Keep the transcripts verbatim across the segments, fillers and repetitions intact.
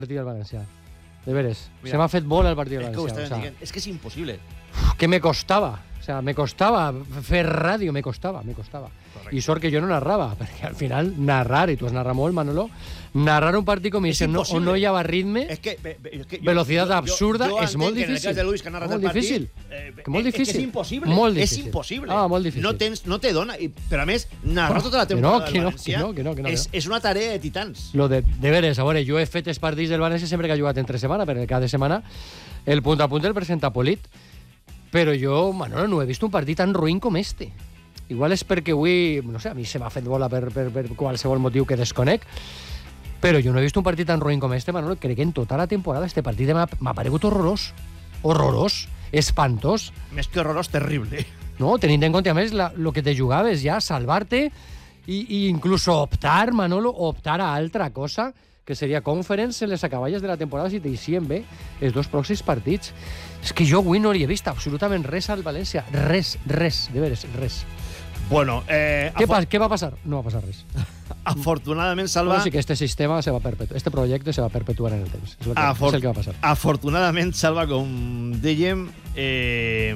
partit del València. De veres. Mira, se m'ha fet bola el partit del València. Es que, o sea, es que es imposible. Que me costava. O sea, me costava fer ràdio, me costava, me costava. Correcte. I sort que jo no narrava, perquè al final narrar, i tu has narrat molt, Manolo, narrar un partit com aquest no, on no hi havia ritme, es que, es que jo, velocitat jo, absurda, jo, jo és molt difícil. En el cas de Luis, que ha narrat molt el partit, difícil. Eh, que molt difícil. És, és impossible. Molt difícil. És impossible. Ah, molt difícil. No, tens, no te dona. I, però a més, narrar tota la temporada que no, del València que no, que no, que no, que no. És, és una tarea de titans. Lo de, de veres, a veure, jo he fet els partits del València sempre que ha jugat entre setmana, perquè cada setmana el punt a punt el presenta Polit. Però jo, Manolo, no he vist un partit tan ruïn com este. Igual és perquè avui, no sé, a mi se m'ha fet bola per, per, per qualsevol motiu que desconec, però jo no he vist un partit tan ruïn com este, Manolo. Crec que en tota la temporada este partit m'ha paregut horrorós. Horrorós. Espantós. Més que horrorós, terrible. No, tenint en compte, a més, el que te jugaves ja, salvar-te i, i inclús optar, Manolo, optar a altra cosa, que seria Conference en les acaballes de la temporada si t'eixien bé els dos pròxims partits. És que jo avui no hi he vist absolutament res al València. Res, res, de veres, res. Bueno, eh... Què, pa què va passar? No va passar res. Afortunadament, Salva... Bueno, sí que este sistema se va perpetuar, este projecte se va perpetuar en el temps. És el que, Afort... és el que va passar. Afortunadament, Salva, com dèiem, eh...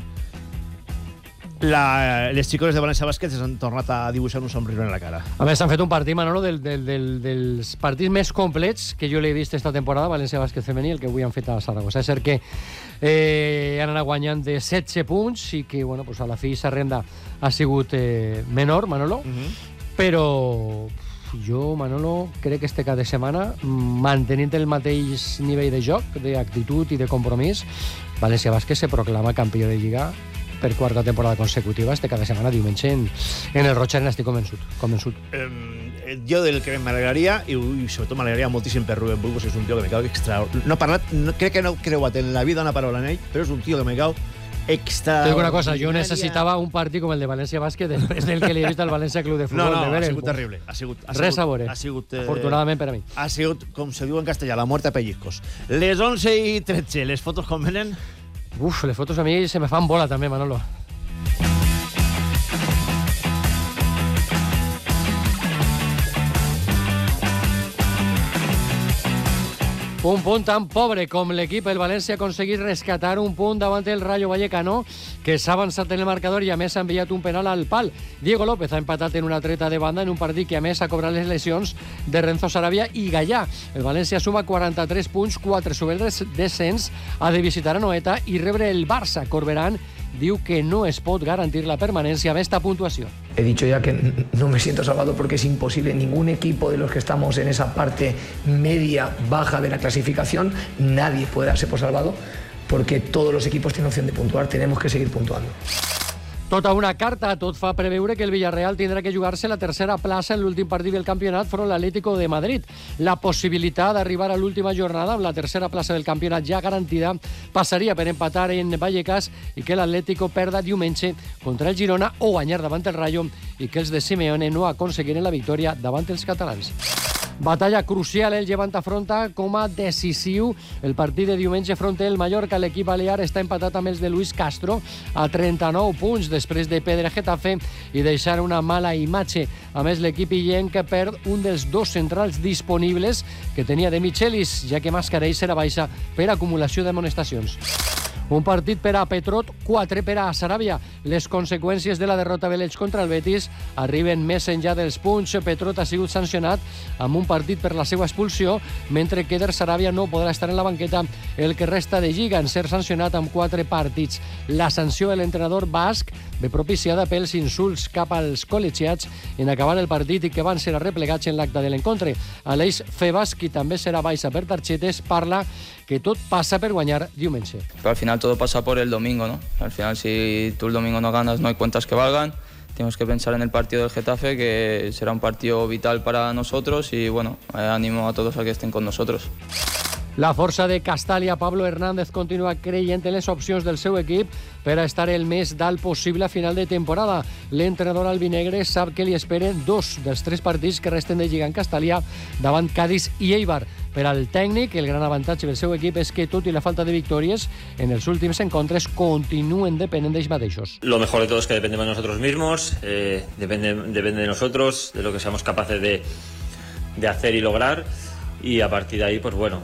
La, les xicones de València Bàsquet s'han tornat a dibuixar un somriure en la cara. A més, s'han fet un partit, Manolo, del, del, del, dels partits més complets que jo l'he vist esta temporada, València Bàsquet femení, el que avui han fet a Saragossa. És cert que eh, han anat guanyant de setze punts i que, bueno, pues a la fi sa renda ha sigut eh, menor, Manolo, uh -huh. però jo, Manolo, crec que este cap de setmana, mantenint el mateix nivell de joc, d'actitud i de compromís, València Bàsquet se proclama campió de Lliga per quarta temporada consecutiva, este cada setmana, diumenge, en, en el Roig Arena, estic convençut. convençut. Eh, jo del que m'alegraria, i, i sobretot m'alegraria moltíssim per Rubén Burgos, és un tio que me cau extraordinari. No he parlat, no, crec que no he creuat en la vida una paraula en ell, però és un tio que me cau extraordinari. Te dic una cosa, jo necessitava un partit com el de València Bàsquet després del que li he vist al València Club de Futbol. No, no, de ha sigut terrible. Ha sigut, ha sigut, res a veure, ha sigut, eh, afortunadament per a mi. Ha sigut, com se diu en castellà, la muerte a pellizcos. Les onze i tretze, les fotos com venen? Uf, les fotos a mi se me fan bola també, Manolo. Un punt tan pobre com l'equip, el València ha aconseguit rescatar un punt davant el Rayo Vallecano, que s'ha avançat en el marcador i a més ha enviat un penal al pal. Diego López ha empatat en una treta de banda en un partit que a més ha cobrat les lesions de Renzo Sarabia i Gallà. El València suma quaranta-tres punts, quatre sobre el descens, ha de visitar a Noeta i rebre el Barça. Corberán diu que no es pot garantir la permanencia amb esta puntuación. He dicho ya que no me siento salvado porque es imposible. Ningún equipo de los que estamos en esa parte media, baja de la clasificación, nadie puede darse por salvado porque todos los equipos tienen opción de puntuar. Tenemos que seguir puntuando. Tota una carta, tot fa preveure que el Villarreal tindrà que jugar-se la tercera plaça en l'últim partit del campionat front l'Atlético de Madrid. La possibilitat d'arribar a l'última jornada amb la tercera plaça del campionat ja garantida passaria per empatar en Vallecas i que l'Atlético perda diumenge contra el Girona o guanyar davant el Rayo i que els de Simeone no aconseguiren la victòria davant els catalans. Batalla crucial, el Llevant afronta com a decisiu el partit de diumenge front el Mallorca. L'equip balear està empatat amb els de Luis Castro a trenta-nou punts després de perdre Getafe i deixar una mala imatge. A més, l'equip illenc perd un dels dos centrals disponibles que tenia de Michelis, ja que Mascarell serà baixa per acumulació d'amonestacions. Un partit per a Petrot, quatre per a Sarabia. Les conseqüències de la derrota de l'Elx contra el Betis arriben més enllà dels punts. Petrot ha sigut sancionat amb un partit per la seva expulsió, mentre que Eder Sarabia no podrà estar en la banqueta el que resta de Lliga, en ser sancionat amb quatre partits. La sanció de l'entrenador basc ve propiciada pels insults cap als col·legiats en acabar el partit i que van ser arreplegats en l'acte de l'encontre. Aleix Febas, qui també serà baixa per targetes, parla que tot passa per guanyar diumenge. Pero al final todo pasa por el domingo, ¿no? Al final, si tú el domingo no ganas, no hay cuentas que valgan. Tenemos que pensar en el partido del Getafe, que será un partido vital para nosotros y, bueno, eh, animo a todos a que estén con nosotros. La força de Castàlia, Pablo Hernández, continua creient en les opcions del seu equip per a estar el més dalt possible a final de temporada. L'entrenador albinegre sap que li esperen dos dels tres partits que resten de Lliga en Castàlia davant Cádiz i Eibar. Per al tècnic, el gran avantatge del seu equip és que, tot i la falta de victòries, en els últims encontres continuen depenent d'ells mateixos. Lo mejor de todo es que dependemos de nosotros mismos, eh, depende, depende de nosotros, de lo que seamos capaces de, de hacer y lograr. Y a partir de ahí, pues bueno,